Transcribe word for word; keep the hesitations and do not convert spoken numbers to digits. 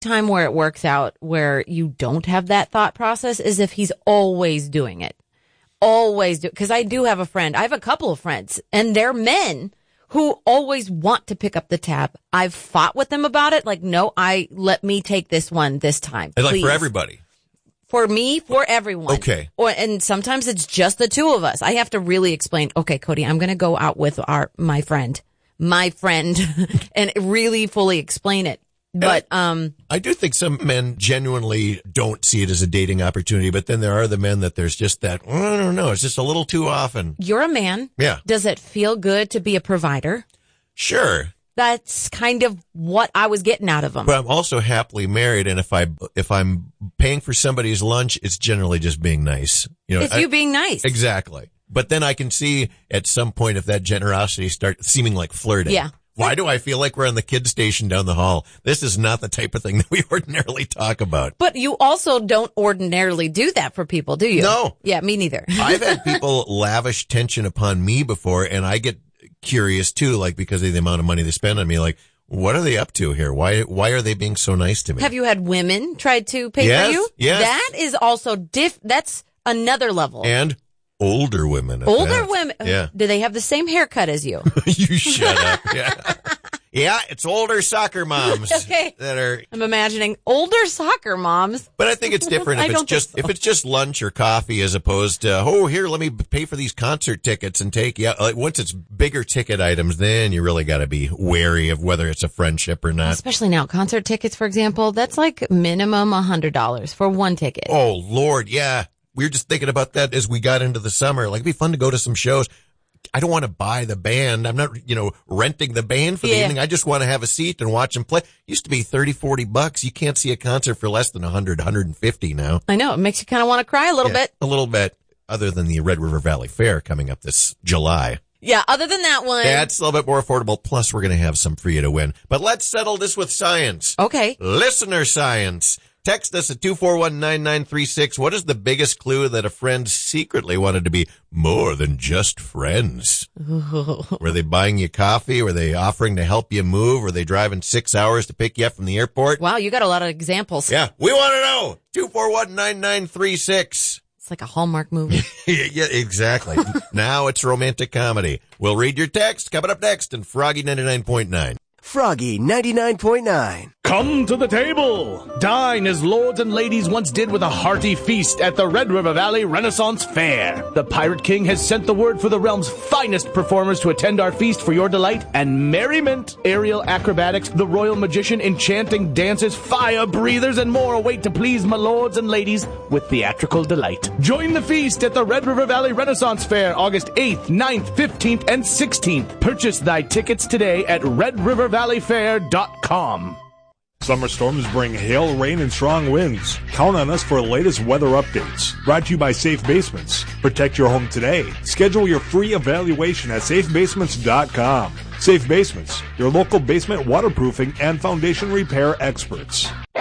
time where it works out where you don't have that thought process is if he's always doing it. Always do. Because I do have a friend. I have a couple of friends, and they're men who always want to pick up the tab. I've fought with them about it. Like, no, I let me take this one this time. And like please. for everybody. For me, for everyone. Okay. Or, and sometimes it's just the two of us. I have to really explain, okay, Cody, I'm going to go out with our my friend, my friend, and really fully explain it. But I, um, I do think some men genuinely don't see it as a dating opportunity, but then there are the men that there's just that, I don't know, it's just a little too often. You're a man. Yeah. Does it feel good to be a provider? Sure. That's kind of what I was getting out of them. But I'm also happily married, and if I if I'm paying for somebody's lunch, it's generally just being nice. You know, it's I, you being nice. Exactly. But then I can see at some point if that generosity starts seeming like flirting. Yeah. Why do I feel like we're on the kids station down the hall? This is not the type of thing that we ordinarily talk about. But you also don't ordinarily do that for people, do you? No. Yeah, me neither. I've had people lavish tension upon me before, and I get curious too, like because of the amount of money they spend on me. Like, what are they up to here? Why why are they being so nice to me? Have you had women try to pay yes, for you? Yes. That is also diff. That's another level. And older women. At older that. women. Yeah. Do they have the same haircut as you? You shut up. Yeah. Yeah, it's older soccer moms Okay. that are. I'm imagining older soccer moms. But I think it's different I if it's don't just think so. if it's just lunch or coffee as opposed to oh here let me pay for these concert tickets and take yeah. Like once it's bigger ticket items, then you really got to be wary of whether it's a friendship or not. Especially now, concert tickets, for example, that's like minimum a hundred dollars for one ticket. Oh Lord, yeah. We were just thinking about that as we got into the summer. Like it'd be fun to go to some shows. I don't want to buy the band. I'm not, you know, renting the band for the Yeah. evening. I just want to have a seat and watch them play. Used to be thirty, forty bucks. You can't see a concert for less than one hundred, one hundred fifty now. I know. It makes you kind of want to cry a little Yeah, bit. A little bit. Other than the Red River Valley Fair coming up this July. Yeah, other than that one. That's a little bit more affordable. Plus, we're going to have some for you to win. But let's settle this with science. Okay. Listener science. Text us at two four one, nine nine three six. What is the biggest clue that a friend secretly wanted to be more than just friends? Were they buying you coffee? Were they offering to help you move? Were they driving six hours to pick you up from the airport? Wow, you got a lot of examples. Yeah, we want to know. two four one, nine nine three six. It's like a Hallmark movie. Yeah, exactly. Now it's romantic comedy. We'll read your text coming up next in Froggy ninety-nine point nine. Froggy ninety-nine point nine. Come to the table. Dine as lords and ladies once did with a hearty feast at the Red River Valley Renaissance Fair. The Pirate King has sent the word for the realm's finest performers to attend our feast for your delight and merriment. Aerial acrobatics, the royal magician, enchanting dances, fire breathers, and more await to please my lords and ladies with theatrical delight. Join the feast at the Red River Valley Renaissance Fair, August eighth, ninth, fifteenth, and sixteenth. Purchase thy tickets today at red river valley fair dot com. Summer storms bring hail, rain, and strong winds. Count on us for the latest weather updates. Brought to you by Safe Basements. Protect your home today. Schedule your free evaluation at safe basements dot com. Safe Basements, your local basement waterproofing and foundation repair experts.